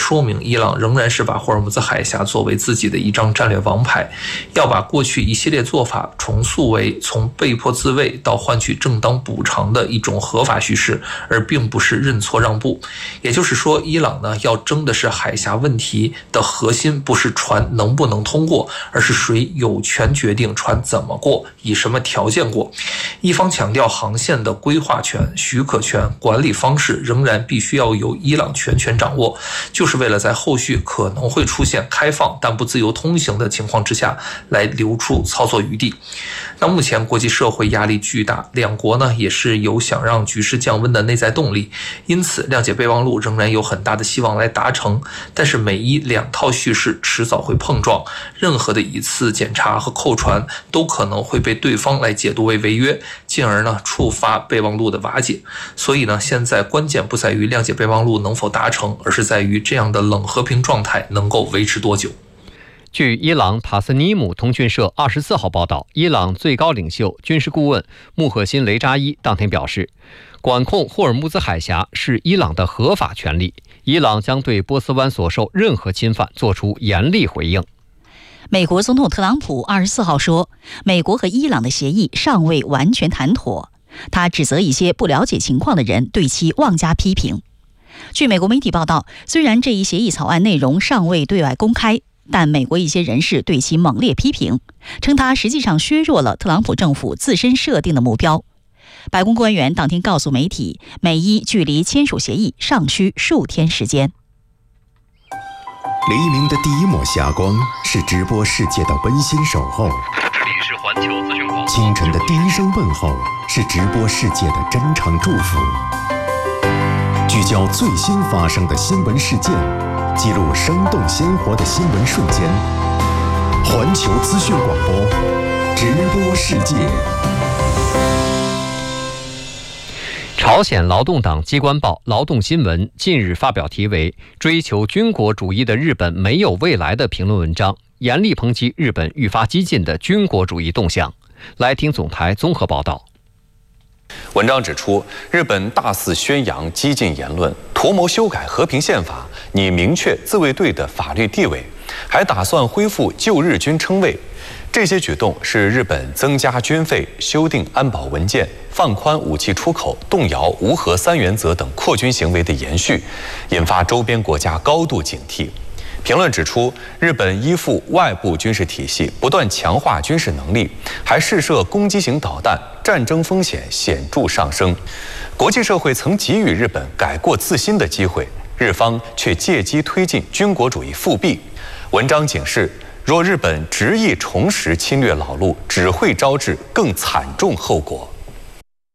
说明伊朗仍然是把霍尔木兹海峡作为自己的一张战略王牌，要把过去一系列做法重塑为从被迫自卫到换取正当补偿的一种合法叙事，而并不是认错让步。也就是说，伊朗呢要争的是海峡问题的核心不是船能不能通过，而是谁有权决定船怎么过，以什么条件过。一方强调航线的规划权、许可权、管理方式仍然必须要由伊朗全权掌握，就是为了在后续可能会出现开放但不自由通行的情况之下来留出操作余地。那目前国际社会压力巨大，两国呢也是有想让局势降温的内在动力，因此谅解备忘录仍然有很大的希望来达成。但是美伊两套叙事迟早会碰撞，任何的一次检查和扣船都可能会被对方来解读为违约，进而呢触发备忘录的瓦解。所以呢，现在关键不在于谅解备忘录能否达成，而是在于这样的冷和平状态能够维持多久。 据伊朗塔斯尼姆通讯社24号报道，伊朗最高领袖军事顾问穆赫辛雷扎伊当天表示，管控霍尔木兹海峡是伊朗的合法权利，伊朗将对波斯湾所受任何侵犯做出严厉回应。 美国总统特朗普24号说，美国和伊朗的协议尚未完全谈妥，他指责一些不了解情况的人对其妄加批评。据美国媒体报道，虽然这一协议草案内容尚未对外公开，但美国一些人士对其猛烈批评，称他实际上削弱了特朗普政府自身设定的目标。白宫官员当天告诉媒体，美伊距离签署协议尚需数天时间。 黎明的第一抹霞光是直播世界的温馨守候， 这里是环球资讯广播。 清晨的第一声问候是直播世界的真诚祝福。聚焦最新发生的新闻事件，记录生动鲜活的新闻瞬间。环球资讯广播，直播世界。 朝鲜劳动党机关报《劳动新闻》近日发表题为“追求军国主义的日本没有未来”的评论文章，严厉抨击日本愈发激进的军国主义动向。来听总台综合报道。 文章指出，日本大肆宣扬激进言论，图谋修改和平宪法，拟明确自卫队的法律地位，还打算恢复旧日军称谓。这些举动是日本增加军费、修订安保文件、放宽武器出口、动摇无核三原则等扩军行为的延续，引发周边国家高度警惕。评论指出，日本依附外部军事体系，不断强化军事能力，还试射攻击型导弹，战争风险显著上升。国际社会曾给予日本改过自新的机会，日方却借机推进军国主义复辟。文章警示，若日本执意重拾侵略老路，只会招致更惨重后果。